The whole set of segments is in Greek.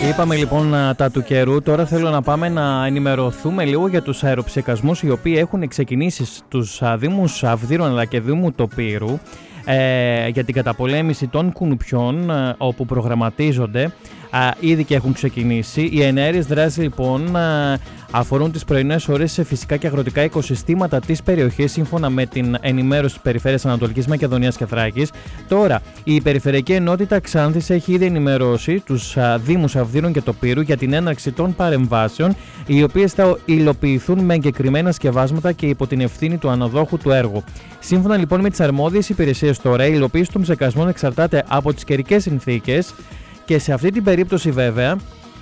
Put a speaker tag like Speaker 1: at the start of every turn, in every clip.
Speaker 1: Είπαμε λοιπόν τα του καιρού. Τώρα θέλω να πάμε να ενημερωθούμε λίγο για τους αεροψεκασμούς οι οποίοι έχουν ξεκινήσει στους δήμους Αυδείρων αλλά και Δήμου Τοπήρου για την καταπολέμηση των κουνουπιών, όπου προγραμματίζονται ήδη και έχουν ξεκινήσει. Οι ενέργειες δράσεις λοιπόν αφορούν τις πρωινές ώρες σε φυσικά και αγροτικά οικοσυστήματα της περιοχής, σύμφωνα με την ενημέρωση της Περιφέρειας Ανατολικής Μακεδονίας και Θράκης. Τώρα, η Περιφερειακή Ενότητα Ξάνθης έχει ήδη ενημερώσει τους Δήμους Αυδείρων και Τοπήρου για την έναρξη των παρεμβάσεων, οι οποίες θα υλοποιηθούν με εγκεκριμένα σκευάσματα και υπό την ευθύνη του αναδόχου του έργου. Σύμφωνα λοιπόν με τις αρμόδιες υπηρεσίες, τώρα η υλοποίηση των ψεκασμών εξαρτάται από τις καιρικές συνθήκες και σε αυτή την περίπτωση βέβαια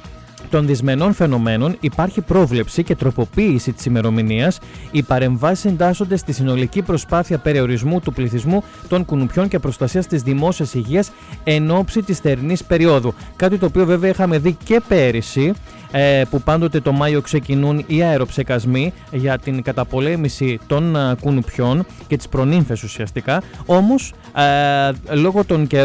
Speaker 1: των δυσμενών φαινομένων υπάρχει πρόβλεψη και τροποποίηση της ημερομηνίας. Οι παρεμβάσεις εντάσσονται στη συνολική προσπάθεια περιορισμού του πληθυσμού των κουνουπιών και προστασίας της δημόσιας υγείας εν ώψη της θερινής περίοδου. Κάτι το οποίο βέβαια είχαμε δει και πέρυσι, που πάντοτε το Μάιο ξεκινούν οι αεροψεκασμοί για την καταπολέμηση των κουνουπιών και τις προνύμφες ουσιαστικά. Όμως λόγω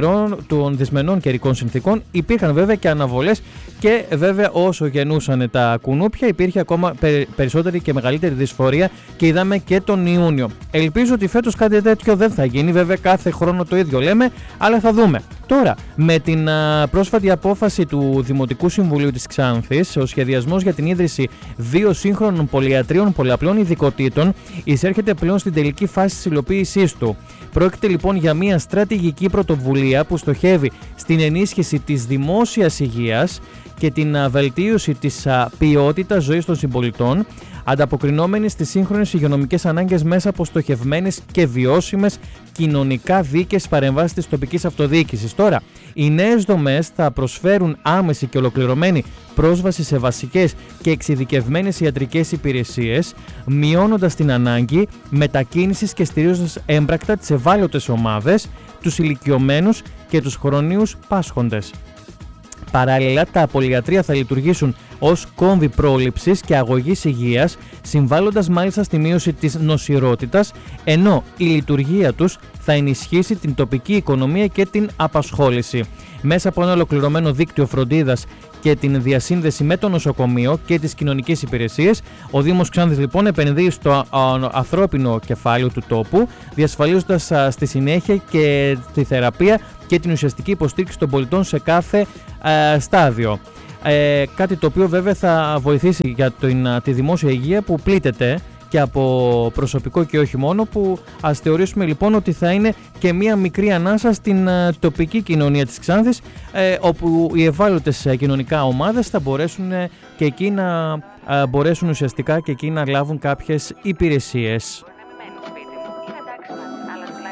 Speaker 1: των δυσμενών καιρικών συνθήκων υπήρχαν βέβαια και αναβολές και βέβαια όσο γεννούσαν τα κουνούπια υπήρχε ακόμα περισσότερη και μεγαλύτερη δυσφορία και είδαμε και τον Ιούνιο. Ελπίζω ότι φέτος κάτι τέτοιο δεν θα γίνει, βέβαια κάθε χρόνο το ίδιο λέμε, αλλά θα δούμε. Τώρα, με την πρόσφατη απόφαση του Δημοτικού Συμβουλίου της Ξάνθης, ο σχεδιασμός για την ίδρυση 2 σύγχρονων πολυιατρίων πολλαπλών ειδικοτήτων εισέρχεται πλέον στην τελική φάση της υλοποίησής του. Πρόκειται λοιπόν για μια στρατηγική πρωτοβουλία που στοχεύει στην ενίσχυση της δημόσιας υγείας και την βελτίωση της ποιότητας ζωής των συμπολιτών, ανταποκρινόμενοι στις σύγχρονες υγειονομικές ανάγκες μέσα από στοχευμένες και βιώσιμες κοινωνικά δίκαιες παρεμβάσεις της τοπικής αυτοδιοίκησης. Τώρα, οι νέες δομές θα προσφέρουν άμεση και ολοκληρωμένη πρόσβαση σε βασικές και εξειδικευμένες ιατρικές υπηρεσίες, μειώνοντας την ανάγκη μετακίνησης και στηρίζοντας έμπρακτα τις ευάλωτες ομάδες, τους ηλικιωμένους και τους χρονίους πάσχοντες. Παράλληλα, τα πολυιατρία θα λειτουργήσουν ως κόμβοι πρόληψης και αγωγής υγείας, συμβάλλοντας μάλιστα στη μείωση της νοσηρότητας, ενώ η λειτουργία τους θα ενισχύσει την τοπική οικονομία και την απασχόληση. Μέσα από ένα ολοκληρωμένο δίκτυο φροντίδας και την διασύνδεση με το νοσοκομείο και τις κοινωνικές υπηρεσίες, ο Δήμος Ξάνθης λοιπόν επενδύει στο ανθρώπινο κεφάλαιο του τόπου, διασφαλίζοντας στη συνέχεια και τη θεραπεία και την ουσιαστική υποστήριξη των πολιτών σε κάθε στάδιο. Κάτι το οποίο βέβαια θα βοηθήσει για τη δημόσια υγεία που πλήττεται και από προσωπικό και όχι μόνο, που ας θεωρήσουμε λοιπόν ότι θα είναι και μία μικρή ανάσα στην τοπική κοινωνία της Ξάνθης, όπου οι ευάλωτες κοινωνικά ομάδες θα μπορέσουν και εκεί να μπορέσουν ουσιαστικά και εκεί να λάβουν κάποιες υπηρεσίες.